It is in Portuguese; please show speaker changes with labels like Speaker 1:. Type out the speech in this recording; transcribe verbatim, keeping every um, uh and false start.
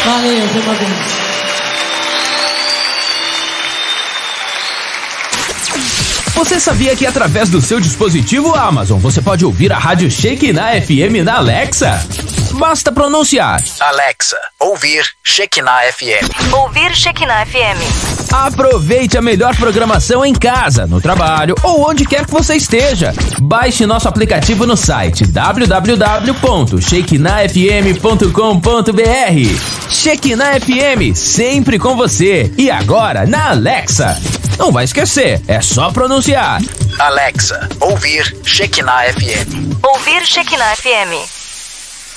Speaker 1: Valeu, foi uma vez.
Speaker 2: Você sabia que através do seu dispositivo Amazon você pode ouvir a Rádio Shekinah F M na Alexa? Basta pronunciar:
Speaker 3: Alexa, ouvir Shekinah F M.
Speaker 4: Ouvir Shekinah F M.
Speaker 2: Aproveite a melhor programação em casa, no trabalho ou onde quer que você esteja. Baixe nosso aplicativo no site w w w ponto shekinah f m ponto com ponto b r. Shekinah F M, sempre com você. E agora na Alexa. Não vai esquecer, é só pronunciar:
Speaker 3: Alexa, ouvir Shekinah F M.
Speaker 4: Ouvir Shekinah F M.